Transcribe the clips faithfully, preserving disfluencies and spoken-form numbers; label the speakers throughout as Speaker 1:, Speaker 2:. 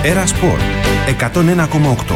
Speaker 1: Έρα Σπορ εκατόν ένα κόμμα οκτώ.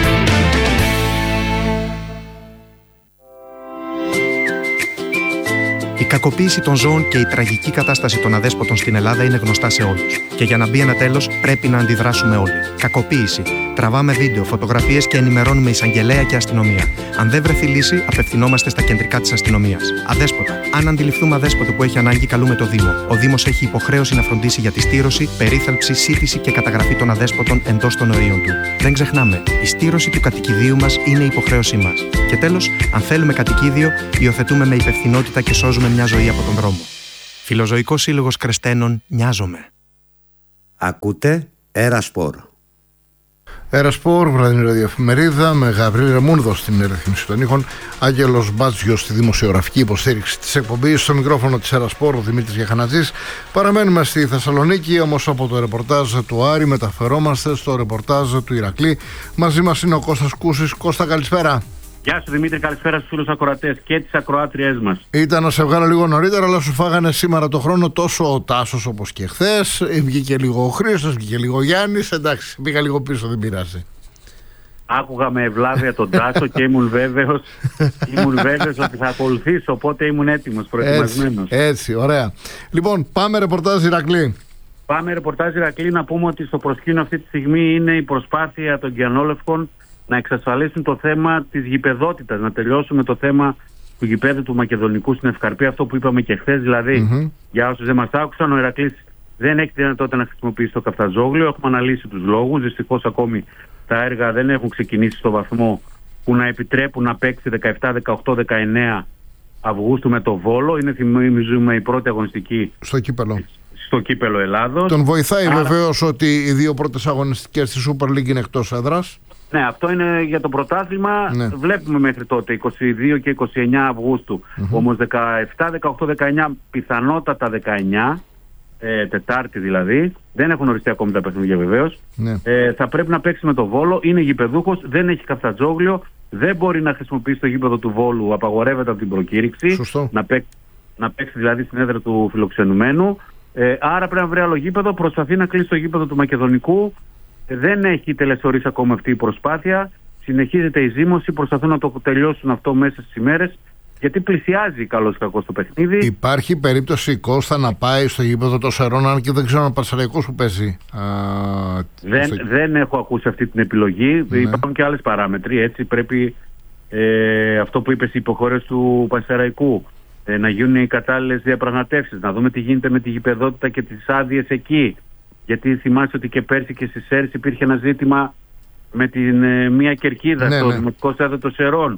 Speaker 2: Η κακοποίηση των ζώων και η τραγική κατάσταση των αδέσποτων στην Ελλάδα είναι γνωστά σε όλους. Και για να μπει ένα τέλος, πρέπει να αντιδράσουμε όλοι. Κακοποίηση. Τραβάμε βίντεο, φωτογραφίες και ενημερώνουμε εισαγγελέα και αστυνομία. Αν δεν βρεθεί λύση, απευθυνόμαστε στα κεντρικά της αστυνομίας. Αδέσποτα. Αν αντιληφθούμε αδέσποτο που έχει ανάγκη, καλούμε το Δήμο. Ο Δήμος έχει υποχρέωση να φροντίσει για τη στήρωση, περίθαλψη, σύντηση και καταγραφή των αδέσποτων εντός των ορίων του. Δεν ξεχνάμε, η στήρωση του κατοικιδίου μας είναι υποχρέωσή μας. Και τέλος, αν θέλουμε κατοικίδιο, υιοθετούμε με υπευθυνότητα και σώζουμε μια ζωή από τον δρόμο. Φιλοζωικός Σύλλογος Κρεστένων, νοιάζομαι.
Speaker 3: Ακούτε Έρα Σπορ.
Speaker 4: Έρα Σπορ, βραδινή ραδιοεφημερίδα με Γαβρίλ Ρεμούνδο στην ρύθμιση των ήχων, Άγγελος Μπάτζιος στη δημοσιογραφική υποστήριξη της εκπομπής, στο μικρόφωνο της Έρα Σπορ, ο Δημήτρης Γιαχανατζής. Παραμένουμε στη Θεσσαλονίκη, όμως από το ρεπορτάζ του Άρη μεταφερόμαστε στο ρεπορτάζ του Ηρακλή. Μαζί μας είναι ο Κώστας Κούσης. Κώστα, καλησπέρα.
Speaker 5: Γεια σου Δημήτρη, καλησπέρα στους φίλους ακροατές και τις ακροάτριές μας.
Speaker 4: Ήταν να σε βγάλω λίγο νωρίτερα, αλλά σου φάγανε σήμερα το χρόνο τόσο ο Τάσος όπως και χθες. Βγήκε λίγο ο Χρήστος, βγήκε λίγο ο Γιάννης. Εντάξει, πήγα λίγο πίσω, δεν πειράζει.
Speaker 5: Άκουγα με ευλάβεια τον Τάσο και ήμουν βέβαιος, ήμουν βέβαιος ότι θα ακολουθήσω, οπότε ήμουν έτοιμος, προετοιμασμένος.
Speaker 4: Έτσι, έτσι, ωραία. Λοιπόν, πάμε ρεπορτάζ Ηρακλή.
Speaker 5: Πάμε ρεπορτάζ Ηρακλή, να πούμε ότι στο προσκήνιο αυτή τη στιγμή είναι η προσπάθεια των Κιανόλευκων να εξασφαλίσουν το θέμα της γηπεδότητας, να τελειώσουμε το θέμα του γηπέδου του Μακεδονικού στην Ευκαρπία, αυτό που είπαμε και χθες, δηλαδή mm-hmm. για όσους δεν μας άκουσαν, ο Ηρακλής δεν έχει δυνατότητα να χρησιμοποιήσει το καφταζόγλιο, έχουμε αναλύσει τους λόγους, δυστυχώς ακόμη τα έργα δεν έχουν ξεκινήσει στο βαθμό που να επιτρέπουν να παίξει δεκαεπτά, δεκαοκτώ, δεκαεννέα Αυγούστου με το Βόλο, είναι θυμίζουμε η πρώτη αγωνιστική
Speaker 4: στο κύπελο.
Speaker 5: Στο κύπελο Ελλάδος.
Speaker 4: Τον βοηθάει
Speaker 5: Άρα...
Speaker 4: βεβαίως ότι οι δύο πρώτες αγωνιστικές στη Super League είναι εκτός έδρας.
Speaker 5: Ναι, αυτό είναι για το πρωτάθλημα. Ναι. Βλέπουμε μέχρι τότε είκοσι δύο και είκοσι εννέα Αυγούστου. Mm-hmm. Όμως δεκαεπτά, δεκαοκτώ, δεκαεννέα, πιθανότατα δεκαεννέα, ε, Τετάρτη δηλαδή, δεν έχουν οριστεί ακόμη τα παιχνίδια βεβαίως. Ναι. Ε, θα πρέπει να παίξει με το Βόλο. Είναι γηπεδούχος, δεν έχει καφτατζόγλιο, δεν μπορεί να χρησιμοποιήσει το γήπεδο του Βόλου, απαγορεύεται από την προκήρυξη. Να, παί, να παίξει δηλαδή στην έδρα του φιλοξενουμένου. Ε, άρα πρέπει να βρει άλλο γήπεδο. Προσπαθεί να κλείσει το γήπεδο του Μακεδονικού. Δεν έχει τελεσορίσει ακόμα αυτή η προσπάθεια. Συνεχίζεται η ζήμωση. Προσπαθούν να το τελειώσουν αυτό μέσα στις ημέρες. Γιατί πλησιάζει καλώς ή κακώς το παιχνίδι.
Speaker 4: Υπάρχει περίπτωση Κώστα να πάει στο γήπεδο των Σερών, αν και δεν ξέρω αν Πανσεραϊκός που παίζει. Α,
Speaker 5: δεν, στο... δεν έχω ακούσει αυτή την επιλογή. Ναι. Υπάρχουν και άλλες παράμετροι. Έτσι πρέπει ε, αυτό που είπες, η υποχρέωση του Πανσεραϊκού. Ε, να γίνουν οι κατάλληλες διαπραγματεύσεις. Να δούμε τι γίνεται με τη γηπεδότητα και τις άδειες εκεί. Γιατί θυμάσαι ότι και πέρσι και στις ΣΕΡΣ υπήρχε ένα ζήτημα με την ε, μία κερκίδα ναι, στο ναι. Δημοτικό Στάδιο των Σερών.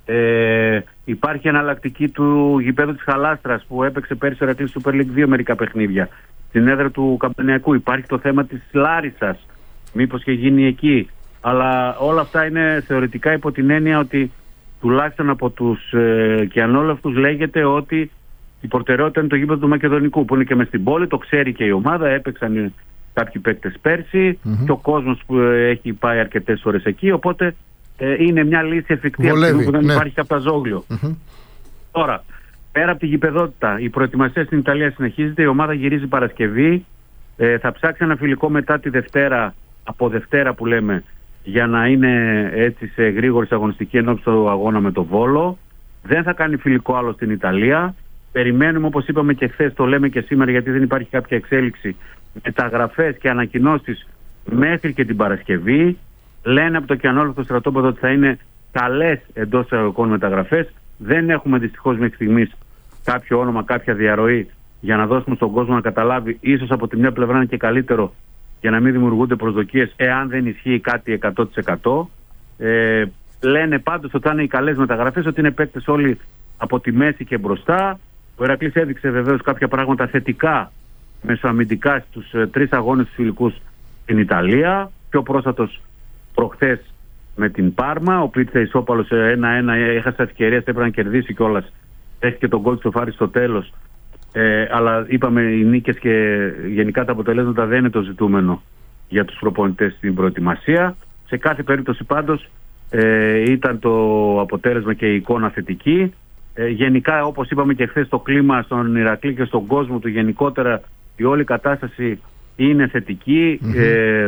Speaker 5: Ε, υπάρχει εναλλακτική του γηπέδου της Χαλάστρας που έπαιξε πέρσι ο Ηρακλής Super League δύο μερικά παιχνίδια. Στην έδρα του Καμπανιακού υπάρχει το θέμα της Λάρισσας. Μήπως και γίνει εκεί. Αλλά όλα αυτά είναι θεωρητικά υπό την έννοια ότι τουλάχιστον από τους ε, Κιανόλευτους λέγεται ότι η προτεραιότητα είναι το γήπεδο του Μακεδονικού που είναι και μες στην πόλη, το ξέρει και η ομάδα, έπαιξαν κάποιοι παίκτες πέρσι mm-hmm. και ο κόσμος που ε, έχει πάει αρκετές ώρες εκεί, οπότε ε, είναι μια λύση εφικτή αυτή που δεν ναι. υπάρχει καπταζόγλιο. Mm-hmm. Τώρα, πέρα από τη γηπεδότητα, η προετοιμασία στην Ιταλία συνεχίζεται, η ομάδα γυρίζει Παρασκευή, ε, θα ψάξει ένα φιλικό μετά τη Δευτέρα, από Δευτέρα που λέμε, για να είναι έτσι σε γρήγορη αγωνιστική ενόψει του αγώνα με το Βόλο. Δεν θα κάνει φιλικό άλλο στην Ιταλία. Περιμένουμε, όπως είπαμε και χθες, το λέμε και σήμερα γιατί δεν υπάρχει κάποια εξέλιξη, μεταγραφές και ανακοινώσεις μέχρι και την Παρασκευή. Λένε από το Κιανόλευτο στρατόπεδο ότι θα είναι καλές εντός εισαγωγικών μεταγραφές. Δεν έχουμε δυστυχώς μέχρι στιγμής κάποιο όνομα, κάποια διαρροή για να δώσουμε στον κόσμο να καταλάβει. Ίσως από τη μια πλευρά είναι και καλύτερο για να μην δημιουργούνται προσδοκίες εάν δεν ισχύει κάτι εκατό τοις εκατό. Ε, λένε πάντως ότι θα είναι οι καλές μεταγραφές, ότι είναι παίκτες όλοι από τη μέση και μπροστά. Ο Ηρακλής έδειξε βεβαίως κάποια πράγματα θετικά μεσοαμυντικά στους ε, τρεις αγώνες τους φιλικούς στην Ιταλία. Πιο πρόσφατος προχθές με την Πάρμα. Ο Πίτσα ισόπαλος ένα ένα, έχασε ευκαιρίες, έπρεπε να κερδίσει κιόλας. Έχει και τον γκολ του Φάρη στο τέλος. Ε, αλλά είπαμε οι νίκες και γενικά τα αποτελέσματα δεν είναι το ζητούμενο για τους προπονητές στην προετοιμασία. Σε κάθε περίπτωση πάντως ε, ήταν το αποτέλεσμα και η εικόνα θετική. Ε, γενικά, όπως είπαμε και χθες, το κλίμα στον Ηρακλή και στον κόσμο του γενικότερα, η όλη κατάσταση είναι θετική. Mm-hmm. Ε,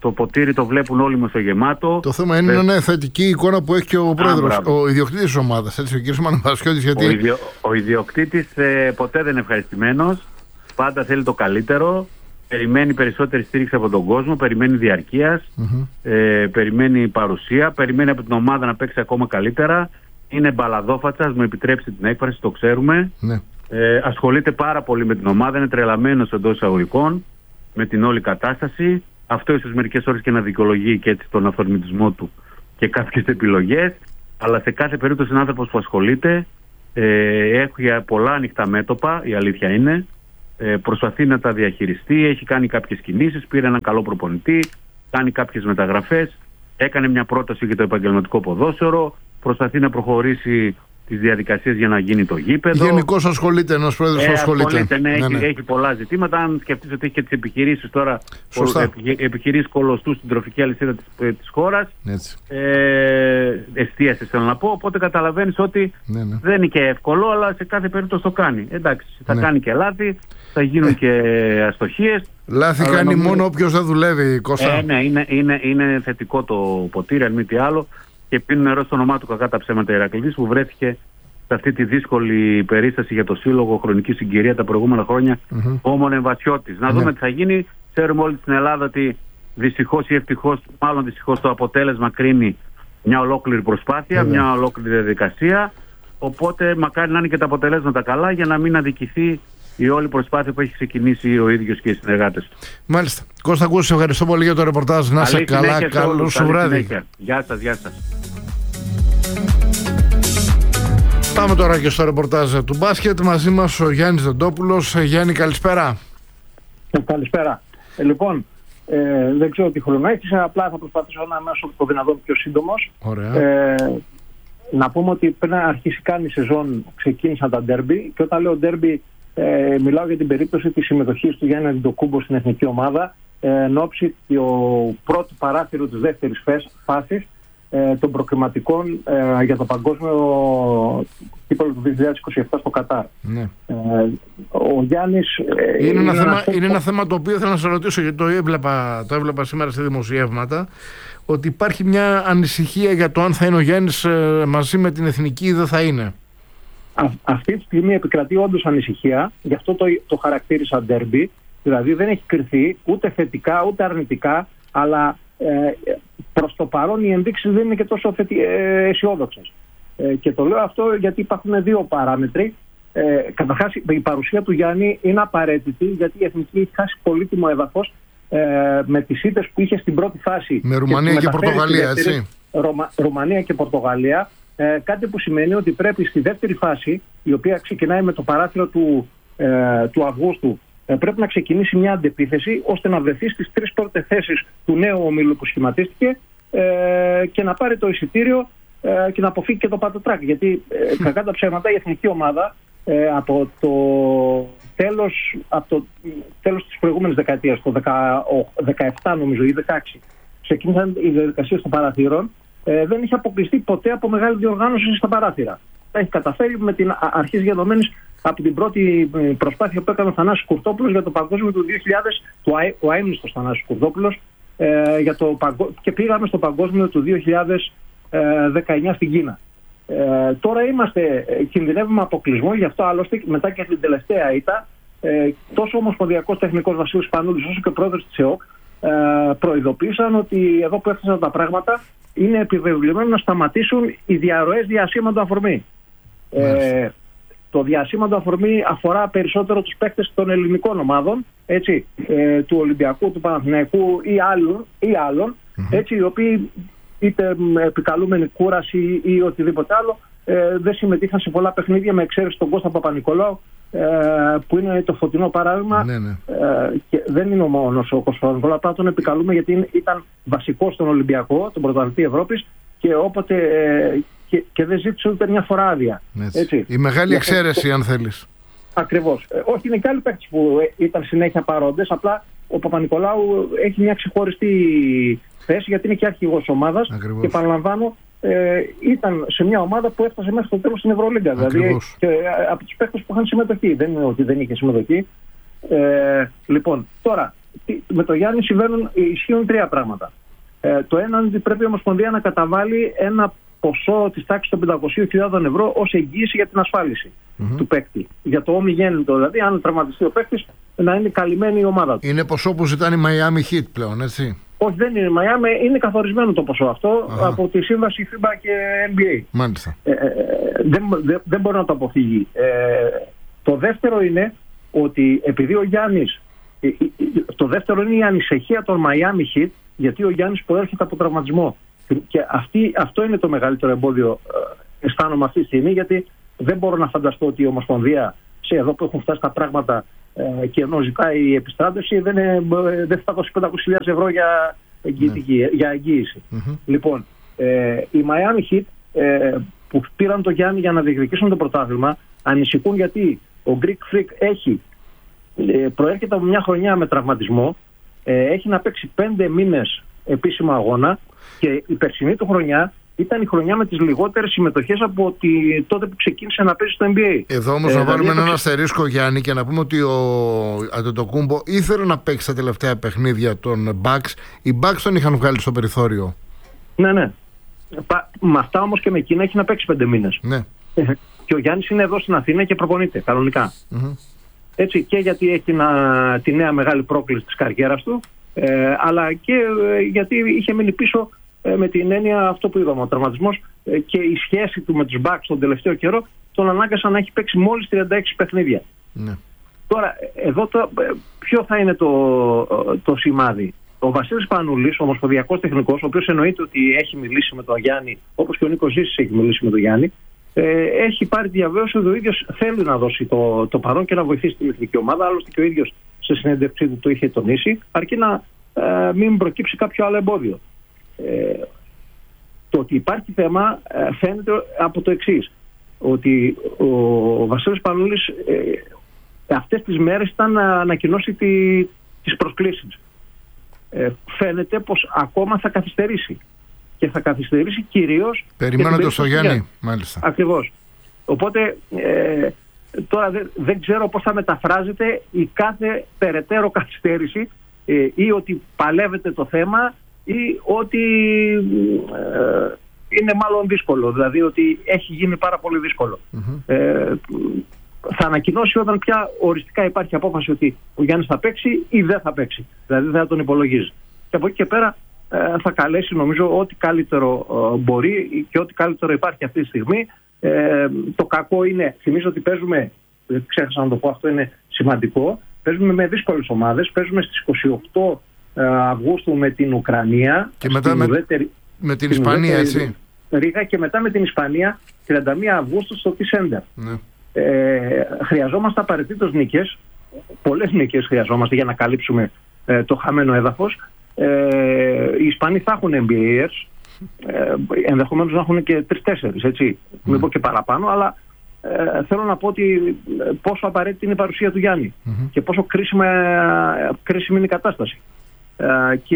Speaker 5: το ποτήρι το βλέπουν όλοι μεσογεμάτο.
Speaker 4: Το θέμα είναι να είναι θετική εικόνα που έχει και ο πρόεδρος, ο ιδιοκτήτης της ομάδας, έτσι, ο κ. Μαναπαρασιώτης. Γιατί...
Speaker 5: Ο, ιδιο, ο ιδιοκτήτης ε, ποτέ δεν είναι ευχαριστημένος, πάντα θέλει το καλύτερο, περιμένει περισσότερη στήριξη από τον κόσμο, περιμένει διαρκείας, mm-hmm. ε, περιμένει παρουσία, περιμένει από την ομάδα να παίξει ακόμα καλύτερα. Είναι μπαλαδόφατσας, μου επιτρέψτε την έκφραση, το ξέρουμε.
Speaker 4: Ναι.
Speaker 5: Ε, ασχολείται πάρα πολύ με την ομάδα, είναι τρελαμένος εντός εισαγωγικών με την όλη κατάσταση. Αυτό ίσως μερικές ώρες και να δικαιολογεί και έτσι τον αυθορμητισμό του και κάποιες επιλογές. Αλλά σε κάθε περίπτωση είναι άνθρωπος που ασχολείται, ε, έχει πολλά ανοιχτά μέτωπα, η αλήθεια είναι. Ε, προσπαθεί να τα διαχειριστεί, έχει κάνει κάποιες κινήσεις, πήρε έναν καλό προπονητή, κάνει κάποιες μεταγραφές, έκανε μια πρόταση για το επαγγελματικό ποδόσφαιρο, προσπαθεί να προχωρήσει τις διαδικασίες για να γίνει το γήπεδο.
Speaker 4: Γενικώς ασχολείται, ένας πρόεδρος
Speaker 5: ε,
Speaker 4: ασχολείται.
Speaker 5: ασχολείται ναι,
Speaker 4: ναι,
Speaker 5: έχει,
Speaker 4: ναι.
Speaker 5: έχει πολλά ζητήματα. Αν σκεφτείς ότι έχει και τις επιχειρήσεις τώρα,
Speaker 4: επι,
Speaker 5: επιχειρήσεις κολοστού στην τροφική αλυσίδα της, της χώρας. Ε, εστίασης θέλω να πω. Οπότε καταλαβαίνεις ότι
Speaker 4: ναι, ναι.
Speaker 5: δεν είναι και εύκολο, αλλά σε κάθε περίπτωση το κάνει. Εντάξει, θα
Speaker 4: ναι.
Speaker 5: κάνει και λάθη, θα γίνουν ε. και αστοχίες.
Speaker 4: Λάθη κάνει νομίζω... μόνο όποιος δεν δουλεύει, Κώστα.
Speaker 5: Ε, ναι, είναι, είναι, είναι θετικό το ποτήρι, αν μη τι άλλο. Και πίνουν νερό στο όνομά του, κακά τα ψέματα, Ηρακλήδης, που βρέθηκε σε αυτή τη δύσκολη περίσταση για το σύλλογο, χρονική συγκυρία τα προηγούμενα χρόνια, mm-hmm. ο Μονεμβασιώτης. Να δούμε mm-hmm. τι θα γίνει. Ξέρουμε όλοι στην Ελλάδα ότι δυστυχώς ή ευτυχώς, μάλλον δυστυχώς, το αποτέλεσμα κρίνει μια ολόκληρη προσπάθεια, mm-hmm. μια ολόκληρη διαδικασία. Οπότε μακάρι να είναι και τα αποτελέσματα καλά για να μην αδικηθεί η όλη προσπάθεια που έχει ξεκινήσει ο ίδιος και οι συνεργάτες του.
Speaker 4: Μάλιστα. Κώστα Κούση, σε ευχαριστώ πολύ για το ρεπορτάζ. Να είσαι καλά, καλό σου βράδυ.
Speaker 5: Συνέχεια. Γεια σας, γεια σας.
Speaker 4: Πάμε τώρα και στο ρεπορτάζ του μπάσκετ. Μαζί μας ο Γιάννης Δεντόπουλος. Γιάννη, καλησπέρα.
Speaker 6: Καλησπέρα. Ε, λοιπόν, ε, δεν ξέρω τι χρόνο έχεις, απλά θα προσπαθήσω να είμαι όσο το δυνατόν πιο σύντομος.
Speaker 4: Ωραία.
Speaker 6: Ε, να πούμε ότι πριν αρχίσει καν η σεζόν ξεκίνησαν τα ντέρμπι, και όταν λέω ντέρμπι ε, μιλάω για την περίπτωση της συμμετοχής του Γιάννη Αντιτοκούμπο στην εθνική ομάδα ε, εν ώψη του πρώτου παράθυρου της δεύτερης φάσης ε, των προκριματικών ε, για το παγκόσμιο κύπελλο του δύο χιλιάδες είκοσι επτά στο Κατάρ.
Speaker 4: Ναι.
Speaker 6: Ε, ο Γιάννης ε,
Speaker 4: είναι, είναι, ένα θέμα,
Speaker 6: θέμα...
Speaker 4: είναι ένα θέμα το οποίο θέλω να σας ρωτήσω, γιατί το έβλεπα, το έβλεπα σήμερα σε δημοσιεύματα, ότι υπάρχει μια ανησυχία για το αν θα είναι ο Γιάννης ε, μαζί με την εθνική ή δεν θα είναι.
Speaker 6: Α, αυτή τη στιγμή επικρατεί όντως ανησυχία, γι' αυτό το, το χαρακτήρισα ντέρμπι, δηλαδή δεν έχει κριθεί ούτε θετικά ούτε αρνητικά, αλλά ε, προς το παρόν οι ενδείξεις δεν είναι και τόσο θετι, ε, αισιόδοξες. Ε, και το λέω αυτό γιατί υπάρχουν δύο παράμετροι. Ε, καταρχάς η παρουσία του Γιάννη είναι απαραίτητη, γιατί η εθνική έχει χάσει πολύτιμο έδαφος ε, με τις ήττες που είχε στην πρώτη φάση.
Speaker 4: Με Ρουμανία και, και Πορτογαλία, έτσι.
Speaker 6: Ρωμα, Ρουμανία και Πορτογαλία. Ε, κάτι που σημαίνει ότι πρέπει στη δεύτερη φάση, η οποία ξεκινάει με το παράθυρο του, ε, του Αυγούστου, ε, πρέπει να ξεκινήσει μια αντεπίθεση ώστε να βρεθεί στις τρεις πρώτες θέσεις του νέου ομίλου που σχηματίστηκε ε, και να πάρει το εισιτήριο ε, και να αποφύγει και το πατατράκ. Γιατί ε, κακά τα ψέματα η εθνική ομάδα ε, από το τέλος, από το τέλος της προηγούμενης δεκαετίας, το δεκαεπτά νομίζω ή δεκαέξι, ξεκίνησαν οι διαδικασίες των παραθύρων. Ε, δεν είχε αποκλειστεί ποτέ από μεγάλη διοργάνωση στα παράθυρα. Τα έχει καταφέρει με την αρχή διαδομένης από την πρώτη προσπάθεια που έκανε ο Θανάσης Κουρτόπουλος για το παγκόσμιο του δύο χιλιάδες, ο αείμνηστος Θανάσης Κουρτόπουλος, ε, για το παγκο... και πήγαμε στο παγκόσμιο του δύο χιλιάδες δεκαεννιά στην Κίνα. Ε, τώρα είμαστε, κινδυνεύουμε αποκλεισμό, γι' αυτό άλλωστε μετά και την τελευταία ήττα, ε, τόσο ο Ομοσπονδιακός Τεχνικός Βασίλης Πανούλης όσο και ο πρόεδρος της ΕΟΚ ε, προειδοποίησαν ότι εδώ που έφτασαν τα πράγματα είναι επιβεβλημένο να σταματήσουν οι διαρροές διασύμαντο αφορμή. Ε, το διασύμαντο αφορμή αφορά περισσότερο τους παίκτες των ελληνικών ομάδων, έτσι, ε, του Ολυμπιακού, του Παναθηναϊκού ή άλλων, ή άλλων mm-hmm. έτσι, οι οποίοι είτε επικαλούμενοι κούραση ή οτιδήποτε άλλο ε, δεν συμμετείχαν σε πολλά παιχνίδια, με εξαίρεση τον Κώστα Παπα-Νικολάου, ε, που είναι το φωτεινό παράδειγμα.
Speaker 4: Ναι, ναι.
Speaker 6: Ε, και δεν είναι ο μόνος ο Κώστα Παπα-Νικολάου, απλά τον επικαλούμε γιατί ήταν βασικός στον Ολυμπιακό, τον πρωταθλητή Ευρώπης, και όποτε ε, και, και δεν ζήτησε ούτε μια φορά άδεια. Έτσι.
Speaker 4: Η μεγάλη εξαίρεση, το... αν θέλεις.
Speaker 6: Ακριβώς. Ε, όχι, είναι και άλλοι παίκτες που ήταν συνέχεια παρόντες, απλά ο Παπα-Νικολάου έχει μια ξεχωριστή θέση γιατί είναι και αρχηγός ομάδας.
Speaker 4: Ακριβώς.
Speaker 6: Και παραλαμβάνω, ε, ήταν σε μια ομάδα που έφτασε μέχρι το τέλος στην Ευρωλίγκα. Δηλαδή και, ε, από τους παίκτες που είχαν συμμετοχή. Δεν είναι ότι δεν είχε συμμετοχή. Ε, λοιπόν, τώρα, με το Γιάννη συμβαίνουν, ισχύουν τρία πράγματα. Ε, το ένα είναι ότι πρέπει η Ομοσπονδία να καταβάλει ένα ποσό της τάξης των πεντακόσιες χιλιάδες ευρώ ως εγγύηση για την ασφάλιση mm-hmm. του παίκτη. Για το ομιγέννητο, δηλαδή, αν τραυματιστεί ο παίκτης, να είναι καλυμμένη η ομάδα του.
Speaker 4: Είναι ποσό που ζητάνε η Miami Heat πλέον, έτσι.
Speaker 6: Όχι, δεν είναι η Miami, είναι καθορισμένο το ποσό αυτό uh-huh. από τη σύμβαση φίμπα και N B A.
Speaker 4: Μάλιστα.
Speaker 6: Ε, ε, δεν, δεν, δεν μπορεί να το αποφύγει. Ε, το δεύτερο είναι ότι επειδή ο Γιάννης. Ε, ε, το δεύτερο είναι η ανησυχία των Miami Heat, γιατί ο Γιάννης προέρχεται από τραυματισμό. Και αυτή, αυτό είναι το μεγαλύτερο εμπόδιο, ε, αισθάνομαι αυτή τη στιγμή, γιατί δεν μπορώ να φανταστώ ότι η Ομοσπονδία, σε εδώ που έχουν φτάσει τα πράγματα ε, και ενώ ζητάει η επιστράτευση, δεν, ε, δεν θα δώσει πεντακόσιες χιλιάδες ευρώ για, εγγυητική, mm. για εγγύηση. Mm-hmm. Λοιπόν, ε, οι Miami Heat ε, που πήραν το Γιάννη για να διεκδικήσουν το πρωτάθλημα ανησυχούν γιατί ο Greek Freak έχει, ε, προέρχεται από μια χρονιά με τραυματισμό, ε, έχει να παίξει πέντε μήνες επίσημα αγώνα και η περσινή του χρονιά ήταν η χρονιά με τις λιγότερες συμμετοχές από ότι, τότε που ξεκίνησε να παίζει στο N B A.
Speaker 4: Εδώ όμως ε, να βάλουμε δηλαδή, ένα αστερίσκο, Γιάννη, και να πούμε ότι ο Αντετοκούμπο ήθελε να παίξει τα τελευταία παιχνίδια των Bucks. Οι Bucks τον είχαν βγάλει στο περιθώριο.
Speaker 6: Ναι, ναι. Με αυτά όμως και με εκείνα έχει να παίξει πέντε μήνες.
Speaker 4: Ναι.
Speaker 6: Και ο Γιάννης είναι εδώ στην Αθήνα και προπονείται κανονικά.
Speaker 4: Mm-hmm.
Speaker 6: Έτσι, και γιατί έχει την, α, τη νέα μεγάλη πρόκληση της καριέρας του, ε, αλλά και ε, γιατί είχε μείνει πίσω ε, με την έννοια αυτό που είδαμε, ο τραυματισμός ε, και η σχέση του με τους Bucks τον τελευταίο καιρό τον ανάγκασαν να έχει παίξει μόλις τριάντα έξι παιχνίδια.
Speaker 4: Ναι.
Speaker 6: Τώρα, εδώ το, ποιο θα είναι το, το σημάδι. Ο Βασίλης Πανούλης, ο ομοσπονδιακός τεχνικός, ο οποίος εννοείται ότι έχει μιλήσει με τον Γιάννη, όπως και ο Νίκος Ζήσης έχει μιλήσει με τον Γιάννη, ε, έχει πάρει τη διαβέβαιωση ότι ο ίδιος θέλει να δώσει το, το παρόν και να βοηθήσει την εθνική ομάδα. Άλλωστε και ο ίδιος σε συνέντευξή του το είχε τονίσει, αρκεί να ε, μην προκύψει κάποιο άλλο εμπόδιο. Ε, το ότι υπάρχει θέμα ε, φαίνεται από το εξής, ότι ο, ο Βασίλης Πανούλης ε, αυτές τις μέρες ήταν να ανακοινώσει τη, τις προσκλήσεις. Ε, φαίνεται πως ακόμα θα καθυστερήσει. Και θα καθυστερήσει κυρίως...
Speaker 4: Περιμένοντας το Γιάννη, μάλιστα.
Speaker 6: Ακριβώς. Οπότε ε, τώρα δεν, δεν ξέρω πώς θα μεταφράζεται η κάθε περαιτέρω καθυστέρηση ε, ή ότι παλεύεται το θέμα ή ότι ε, είναι μάλλον δύσκολο. Δηλαδή ότι έχει γίνει πάρα πολύ δύσκολο. Mm-hmm. Ε, θα ανακοινώσει όταν πια οριστικά υπάρχει απόφαση ότι ο Γιάννης θα παίξει ή δεν θα παίξει. Δηλαδή δεν θα τον υπολογίζει. Και από εκεί και πέρα ε, θα καλέσει νομίζω ό,τι καλύτερο ε, μπορεί και ό,τι καλύτερο υπάρχει αυτή τη στιγμή. Ε, το κακό είναι, θυμίζω ότι παίζουμε, δεν ξέχασα να το πω, αυτό είναι σημαντικό, παίζουμε με δύσκολες ομάδες, παίζουμε στις είκοσι οκτώ Αυγούστου με την Ουκρανία
Speaker 4: και μετά με, ουδέτερη, με την Ισπανία, έτσι.
Speaker 6: Ρήγα, και μετά με την Ισπανία τριάντα μία Αυγούστου στο T-Center. Ναι. Ε, χρειαζόμαστε απαραίτητος νίκες, πολλές νίκες χρειαζόμαστε για να καλύψουμε ε, το χαμένο έδαφος. Ε, οι Ισπανοί θα έχουν N B Aers, ε, ενδεχομένως να έχουν και τρεις-τέσσερις, έτσι, mm. μην πω και παραπάνω, αλλά ε, θέλω να πω ότι πόσο απαραίτητη είναι η παρουσία του Γιάννη mm-hmm. και πόσο κρίσιμα, κρίσιμη είναι η κατάσταση. Ε, και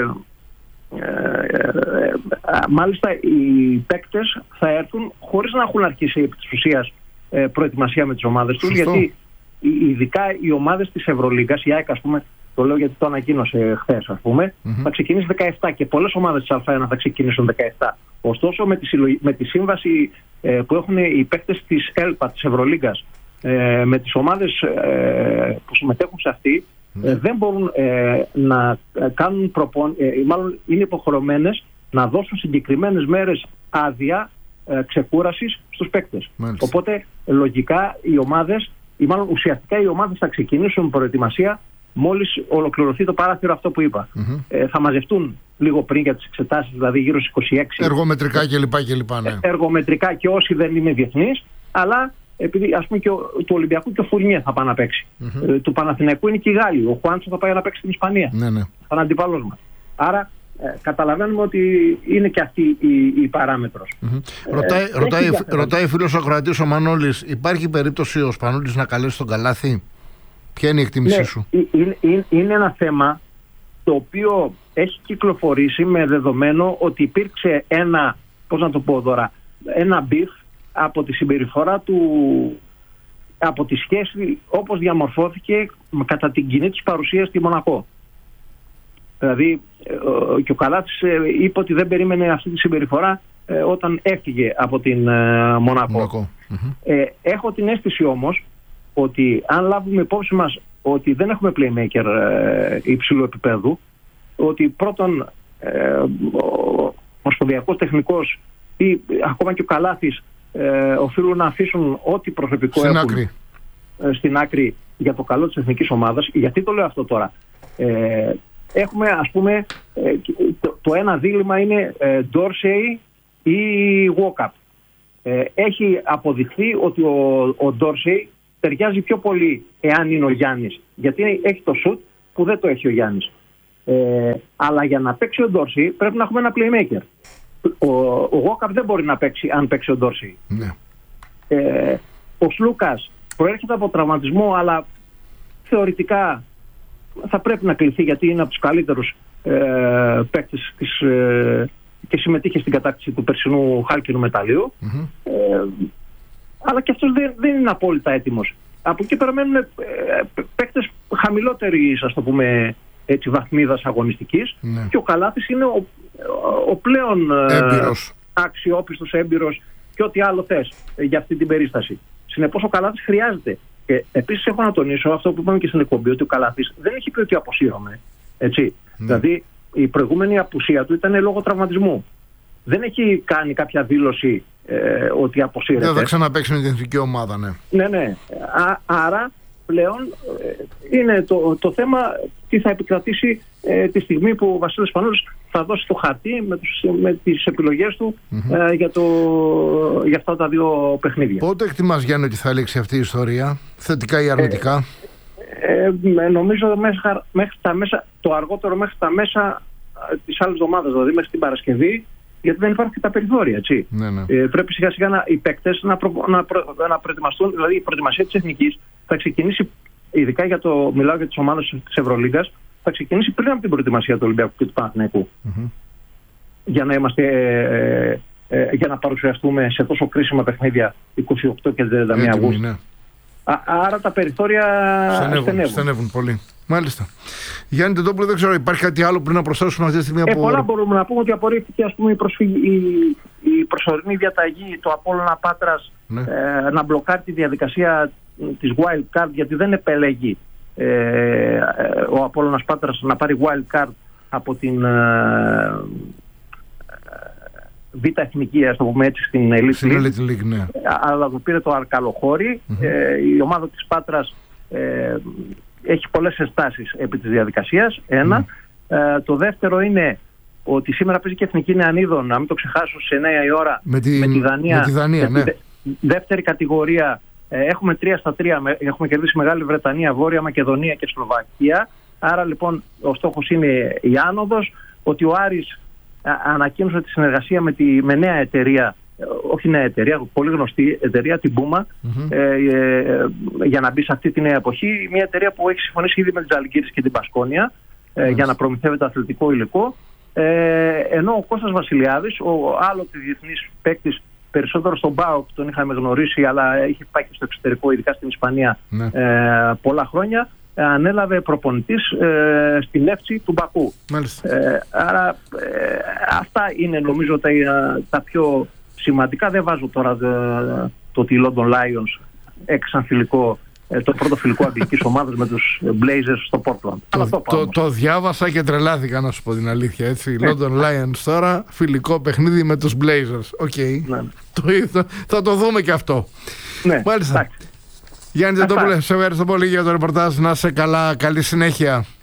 Speaker 6: ε, ε, μάλιστα οι παίκτες θα έρθουν χωρίς να έχουν αρχίσει επί της ουσίας ε, προετοιμασία με τις ομάδες τους, γιατί ειδικά οι ομάδες της Ευρωλίγκας, η ΑΕΚ ας πούμε, το λέω γιατί το ανακοίνωσε χθες, ας πούμε, mm-hmm. θα ξεκινήσει δεκαεπτά και πολλές ομάδες της Α1 θα ξεκινήσουν δεκαεπτά. Ωστόσο με τη, συλλογή, με τη σύμβαση ε, που έχουν οι παίκτες της ΕΛΠΑ, της Ευρωλίγκας, ε, με τις ομάδες ε, που συμμετέχουν σε αυτή, mm-hmm. ε, δεν μπορούν ε, να κάνουν προπον... ε, μάλλον είναι υποχρεωμένες να δώσουν συγκεκριμένες μέρες άδεια ε, ξεκούρασης στους παίκτες. Μάλιστα. Οπότε λογικά οι ομάδες, ή μάλλον ουσιαστικά οι ομάδες θα ξεκινήσουν προετοιμασία μόλις ολοκληρωθεί το παράθυρο αυτό που είπα. Mm-hmm. Ε, θα μαζευτούν λίγο πριν για τις εξετάσεις, δηλαδή γύρω στις είκοσι έξι.
Speaker 4: Εργομετρικά κλπ. Ναι.
Speaker 6: Εργομετρικά και όσοι δεν είναι διεθνείς, αλλά επειδή ας πούμε και ο, του Ολυμπιακού και ο Φουρνιέ θα πάει να παίξει. Mm-hmm. Ε, του Παναθηναϊκού είναι και η Γάλλη. Ο Χουάντσο θα πάει να παίξει στην Ισπανία.
Speaker 4: Ναι, ναι.
Speaker 6: Θα είναι αντιπάλος μας. Άρα ε, καταλαβαίνουμε ότι είναι και αυτή η, η παράμετρος.
Speaker 4: Mm-hmm. Ε, ρωτάει, ε, ρωτάει, ρωτάει φίλος ο Κροατής ο Μανώλης, υπάρχει περίπτωση ο Σπανούλης να καλέσει τον Καλάθι? Ποια είναι η εκτίμησή
Speaker 6: ναι,
Speaker 4: σου?
Speaker 6: Είναι, είναι, είναι ένα θέμα το οποίο έχει κυκλοφορήσει με δεδομένο ότι υπήρξε ένα, πώς να το πω τώρα, ένα μπιφ από τη συμπεριφορά του, από τη σχέση όπως διαμορφώθηκε κατά την κοινή της παρουσία στη Μονακό. Δηλαδή ε, και ο Καλάθης ε, είπε ότι δεν περίμενε αυτή τη συμπεριφορά ε, όταν έφυγε από την ε, Μονακό. Ε, έχω την αίσθηση όμως ότι αν λάβουμε υπόψη μας ότι δεν έχουμε playmaker ε, υψηλού επίπεδου, ότι πρώτον ε, ο ομοσπονδιακός τεχνικός ή ακόμα και ο Καλάθης ε, οφείλουν να αφήσουν ό,τι προσωπικό
Speaker 4: στην
Speaker 6: έχουν
Speaker 4: άκρη.
Speaker 6: Ε, στην άκρη για το καλό της εθνικής ομάδας. Γιατί το λέω αυτό τώρα? Ε, έχουμε ας πούμε ε, το, το ένα δίλημμα είναι ε, Dorsey ή Walkup. Ε, έχει αποδειχθεί ότι ο, ο Dorsey ταιριάζει πιο πολύ εάν είναι ο Γιάννης, γιατί έχει το shoot που δεν το έχει ο Γιάννης. Ε, αλλά για να παίξει ο Dorsey πρέπει να έχουμε ένα playmaker. Ο, ο Walkup δεν μπορεί να παίξει αν παίξει ο Dorsey.
Speaker 4: Ναι.
Speaker 6: Ε, ο Σλούκας προέρχεται από τραυματισμό, αλλά θεωρητικά θα πρέπει να κληθεί γιατί είναι από τους καλύτερους ε, παίκτες της, ε, και συμμετείχε στην κατάκτηση του περσινού χάλκινου μεταλλίου. Mm-hmm. Ε, αλλά και αυτός δεν, δεν είναι απόλυτα έτοιμος. Από εκεί περιμένουν ε, παίκτες χαμηλότερης, ας το πούμε, έτσι, βαθμίδας αγωνιστικής. Mm-hmm. Και ο Καλάθης είναι ο, ο πλέον έμπειρος, αξιόπιστος, έμπειρος και ό,τι άλλο θες για αυτή την περίσταση. Συνεπώς ο Καλάθης χρειάζεται. Και επίσης έχω να τονίσω αυτό που είπαμε και στην εκπομπή, ότι ο Καλάθης δεν έχει πει ότι αποσύρωμαι. Έτσι. Mm. Δηλαδή η προηγούμενη απουσία του ήταν λόγω τραυματισμού. Δεν έχει κάνει κάποια δήλωση ε, ότι αποσύρεται.
Speaker 4: Δεν θα ξαναπαίξει με την εθνική ομάδα, ναι.
Speaker 6: Ναι, ναι. Α, άρα πλέον ε, είναι το, το θέμα τι θα επικρατήσει ε, τη στιγμή που ο Βασίλης Πανούλης θα δώσει το χαρτί με, τους, με τις επιλογές του mm-hmm. ε, για, το, για αυτά τα δύο παιχνίδια.
Speaker 4: Πότε εκτιμάς, Γιάννη, ότι θα λήξει αυτή η ιστορία, θετικά ή αρνητικά?
Speaker 6: Ε, ε, νομίζω μέχρι, μέχρι τα μέσα, το αργότερο μέχρι τα μέσα της άλλης εβδομάδας, δηλαδή μέχρι την Παρασκευή, γιατί δεν υπάρχουν και τα περιθώρια, έτσι. Ναι, ναι. Ε, πρέπει σιγά σιγά να, οι παίκτες να, προ, να, προ, να προετοιμαστούν, δηλαδή η προετοιμασία της εθνικής θα ξεκινήσει, ειδικά για το, μιλάω για τις ομάδες της Ευρωλίγκας, θα ξεκινήσει πριν από την προετοιμασία του Ολυμπιακού και του Παναθηναϊκού. Mm-hmm. Για να είμαστε, ε, ε, για να παρουσιαστούμε σε τόσο κρίσιμα παιχνίδια είκοσι οκτώ και τριάντα μία Αυγούστου. Ναι. Άρα τα περιθώρια στενεύουν, στενεύουν.
Speaker 4: στενεύουν πολύ. Μάλιστα. Γιάννη Τεντόπουλο, δεν ξέρω, υπάρχει κάτι άλλο πριν να προσθέσουμε αυτή τη στιγμή?
Speaker 6: Ε,
Speaker 4: από...
Speaker 6: Πολλά μπορούμε να πούμε, ότι απορρίφθηκε, ας πούμε, η, προσφυγή, η, η προσωρινή διαταγή του Απόλλωνα Πάτρας ναι. ε, να μπλοκάρει τη διαδικασία της wild card, γιατί δεν επέλεγει ε, ε, ο Απόλλωνας Πάτρας να πάρει wild card από την ε, Β' Εθνική, ας το πούμε έτσι, στην Elite League, League ναι. αλλά το πήρε το Αρκαλοχώρι. Mm-hmm. Ε, η ομάδα της Πάτρας ε, έχει πολλές ενστάσεις επί της διαδικασίας, ένα. Mm. Ε, το δεύτερο είναι ότι σήμερα παίζει και Εθνική Νεανίδων, να μην το ξεχάσω, σε εννιά η ώρα
Speaker 4: με τη,
Speaker 6: με τη Δανία.
Speaker 4: Με τη Δανία ναι.
Speaker 6: Δε, δεύτερη κατηγορία, ε, έχουμε τρία στα τρία, έχουμε κερδίσει Μεγάλη Βρετανία, Βόρεια Μακεδονία και Σλοβακία. Άρα λοιπόν ο στόχος είναι η άνοδος, ότι ο Άρης ανακοίνωσε τη συνεργασία με, τη, με νέα εταιρεία, όχι νέα εταιρεία, πολύ γνωστή εταιρεία, την Puma, mm-hmm. ε, ε, για να μπει σε αυτή τη νέα εποχή. Μια εταιρεία που έχει συμφωνήσει ήδη με την Ζαλγκίρις και την Πασκόνια ε, mm-hmm. για να προμηθεύεται αθλητικό υλικό. Ε, ενώ ο Κώστας Βασιλιάδης, ο άλλοτε διεθνής παίκτης, περισσότερο στον ΠΑΟΚ τον είχαμε γνωρίσει, αλλά έχει πάει και στο εξωτερικό, ειδικά στην Ισπανία, mm-hmm. ε, πολλά χρόνια, ανέλαβε προπονητής ε, στη Λεύση του Μπακού. Ε, άρα ε, αυτά είναι νομίζω τα, τα πιο σημαντικά. Δεν βάζω τώρα το, το ότι οι London Lions έξαν φιλικό, ε, το πρώτο φιλικό αγγλικής ομάδας με τους Blazers στο Portland.
Speaker 4: Το, το, το, το διάβασα και τρελάθηκα, να σου πω την αλήθεια, έτσι. Ναι. London Lions τώρα, φιλικό παιχνίδι με τους Blazers. Οκ. Okay. Ναι. Το, θα το δούμε και αυτό.
Speaker 6: Ναι.
Speaker 4: Μάλιστα. Γιάννη Τεντόπουλε, σε ευχαριστώ πολύ για το ρεπορτάζ. Να είσαι καλά, καλή συνέχεια.